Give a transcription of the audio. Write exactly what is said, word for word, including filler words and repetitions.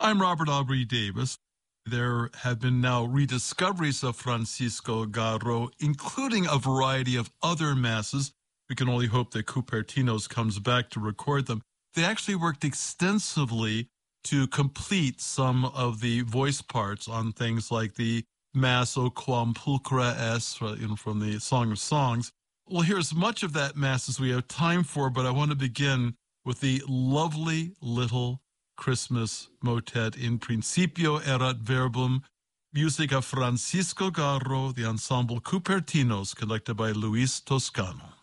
I'm Robert Aubrey Davis. There have been now rediscoveries of Francisco Garro, including a variety of other masses. We can only hope that Cupertinos comes back to record them. They actually worked extensively to complete some of the voice parts on things like the Mass O Quam Pulchra Es, you know, from the Song of Songs. We'll hear as much of that Mass as we have time for, but I want to begin with the lovely little Christmas motet In Principio Erat Verbum, music of Francisco Garro, the ensemble Cupertinos, conducted by Luis Toscano.